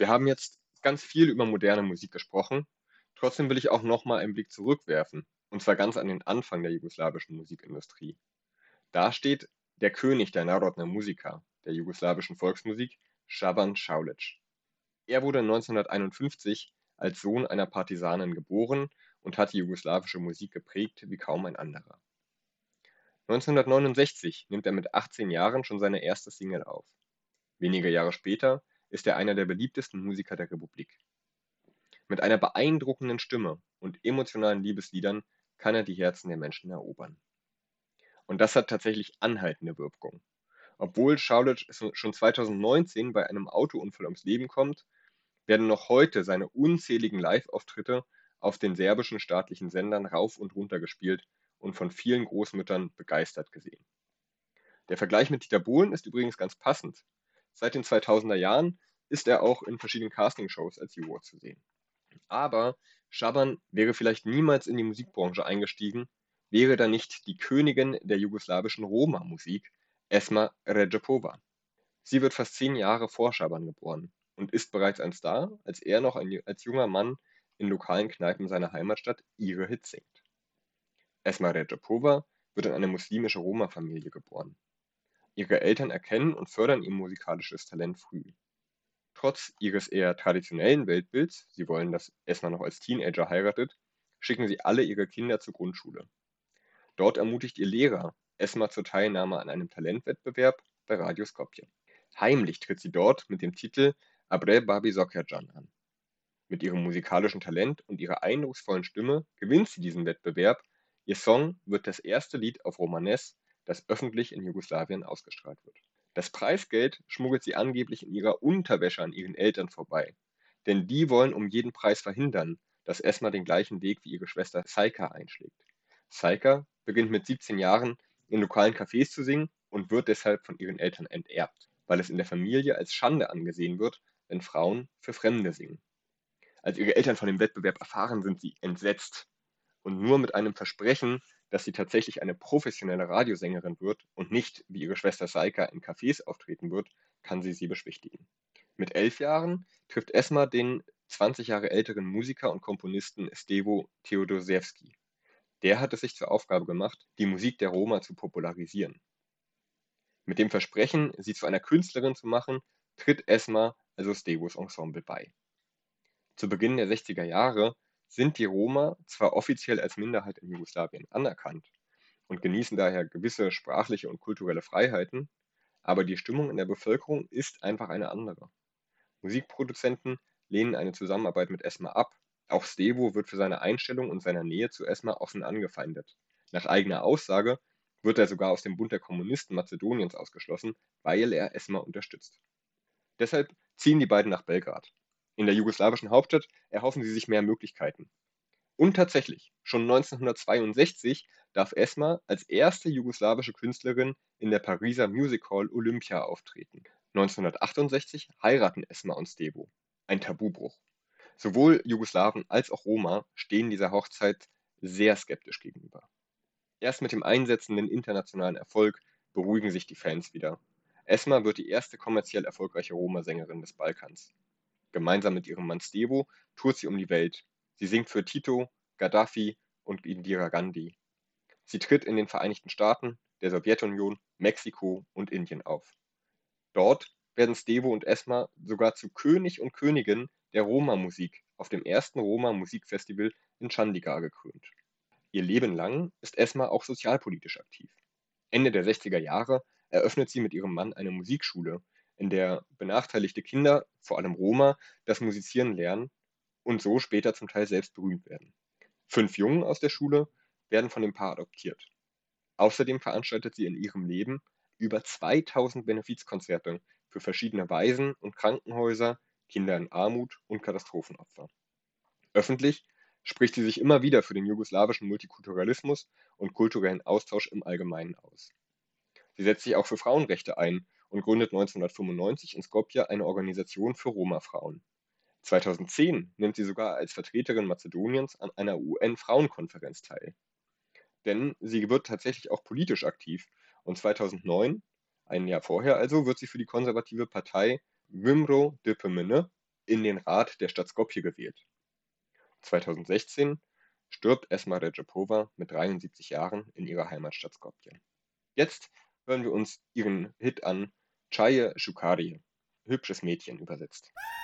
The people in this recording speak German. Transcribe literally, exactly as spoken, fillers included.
Wir haben jetzt ganz viel über moderne Musik gesprochen. Trotzdem will ich auch noch mal einen Blick zurückwerfen, und zwar ganz an den Anfang der jugoslawischen Musikindustrie. Da steht der König der Narodna Muzika, der jugoslawischen Volksmusik, Schaban Šaulić. Er wurde neunzehnhunderteinundfünfzig als Sohn einer Partisanin geboren und hat die jugoslawische Musik geprägt wie kaum ein anderer. neunzehnhundertneunundsechzig nimmt er mit achtzehn Jahren schon seine erste Single auf. Wenige Jahre später ist er einer der beliebtesten Musiker der Republik. Mit einer beeindruckenden Stimme und emotionalen Liebesliedern kann er die Herzen der Menschen erobern. Und das hat tatsächlich anhaltende Wirkung. Obwohl Šaulić schon zweitausendneunzehn bei einem Autounfall ums Leben kommt, werden noch heute seine unzähligen Live-Auftritte auf den serbischen staatlichen Sendern rauf und runter gespielt und von vielen Großmüttern begeistert gesehen. Der Vergleich mit Dieter Bohlen ist übrigens ganz passend. Seit den zweitausender Jahren ist er auch in verschiedenen Castingshows als Juror zu sehen. Aber Schaban wäre vielleicht niemals in die Musikbranche eingestiegen, wäre da nicht die Königin der jugoslawischen Roma-Musik, Esma Redžepova. Sie wird fast zehn Jahre vor Schaban geboren und ist bereits ein Star, als er noch ein, als junger Mann in lokalen Kneipen seiner Heimatstadt ihre Hits singt. Esma Redžepova wird in eine muslimische Roma-Familie geboren. Ihre Eltern erkennen und fördern ihr musikalisches Talent früh. Trotz ihres eher traditionellen Weltbilds, sie wollen, dass Esma noch als Teenager heiratet, schicken sie alle ihre Kinder zur Grundschule. Dort ermutigt ihr Lehrer Esma zur Teilnahme an einem Talentwettbewerb bei Radio Skopje. Heimlich tritt sie dort mit dem Titel Abre Babi Sokerdjan an. Mit ihrem musikalischen Talent und ihrer eindrucksvollen Stimme gewinnt sie diesen Wettbewerb. Ihr Song wird das erste Lied auf Romanes, das öffentlich in Jugoslawien ausgestrahlt wird. Das Preisgeld schmuggelt sie angeblich in ihrer Unterwäsche an ihren Eltern vorbei. Denn die wollen um jeden Preis verhindern, dass Esma den gleichen Weg wie ihre Schwester Sajka einschlägt. Sajka beginnt mit siebzehn Jahren in lokalen Cafés zu singen und wird deshalb von ihren Eltern enterbt, weil es in der Familie als Schande angesehen wird, wenn Frauen für Fremde singen. Als ihre Eltern von dem Wettbewerb erfahren, sind sie entsetzt. Und nur mit einem Versprechen, dass sie tatsächlich eine professionelle Radiosängerin wird und nicht wie ihre Schwester Sajka in Cafés auftreten wird, kann sie sie beschwichtigen. Mit elf Jahren trifft Esma den zwanzig Jahre älteren Musiker und Komponisten Stevo Theodosiewski. Der hat es sich zur Aufgabe gemacht, die Musik der Roma zu popularisieren. Mit dem Versprechen, sie zu einer Künstlerin zu machen, tritt Esma also Stevos Ensemble bei. Zu Beginn der sechziger Jahre sind die Roma zwar offiziell als Minderheit in Jugoslawien anerkannt und genießen daher gewisse sprachliche und kulturelle Freiheiten, aber die Stimmung in der Bevölkerung ist einfach eine andere. Musikproduzenten lehnen eine Zusammenarbeit mit Esma ab. Auch Stevo wird für seine Einstellung und seine Nähe zu Esma offen angefeindet. Nach eigener Aussage wird er sogar aus dem Bund der Kommunisten Mazedoniens ausgeschlossen, weil er Esma unterstützt. Deshalb ziehen die beiden nach Belgrad. In der jugoslawischen Hauptstadt erhoffen sie sich mehr Möglichkeiten. Und tatsächlich, schon neunzehnhundertzweiundsechzig darf Esma als erste jugoslawische Künstlerin in der Pariser Music Hall Olympia auftreten. neunzehnhundertachtundsechzig heiraten Esma und Stevo. Ein Tabubruch. Sowohl Jugoslawen als auch Roma stehen dieser Hochzeit sehr skeptisch gegenüber. Erst mit dem einsetzenden internationalen Erfolg beruhigen sich die Fans wieder. Esma wird die erste kommerziell erfolgreiche Roma-Sängerin des Balkans. Gemeinsam mit ihrem Mann Stevo tourt sie um die Welt. Sie singt für Tito, Gaddafi und Indira Gandhi. Sie tritt in den Vereinigten Staaten, der Sowjetunion, Mexiko und Indien auf. Dort werden Stevo und Esma sogar zu König und Königin der Roma-Musik auf dem ersten Roma-Musikfestival in Chandigarh gekrönt. Ihr Leben lang ist Esma auch sozialpolitisch aktiv. Ende der sechziger Jahre eröffnet sie mit ihrem Mann eine Musikschule, in der benachteiligte Kinder, vor allem Roma, das Musizieren lernen und so später zum Teil selbst berühmt werden. Fünf Jungen aus der Schule werden von dem Paar adoptiert. Außerdem veranstaltet sie in ihrem Leben über zweitausend Benefizkonzerte für verschiedene Waisen- und Krankenhäuser, Kinder in Armut und Katastrophenopfer. Öffentlich spricht sie sich immer wieder für den jugoslawischen Multikulturalismus und kulturellen Austausch im Allgemeinen aus. Sie setzt sich auch für Frauenrechte ein und gründet neunzehnhundertfünfundneunzig in Skopje eine Organisation für Roma-Frauen. zweitausendzehn nimmt sie sogar als Vertreterin Mazedoniens an einer U N-Frauenkonferenz teil. Denn sie wird tatsächlich auch politisch aktiv und zweitausendneun, ein Jahr vorher also, wird sie für die konservative Partei Vimro Dipemine in den Rat der Stadt Skopje gewählt. zweitausendsechzehn stirbt Esma Redzepowa mit dreiundsiebzig Jahren in ihrer Heimatstadt Skopje. Jetzt hören wir uns ihren Hit an, Chaye Shukari, hübsches Mädchen übersetzt.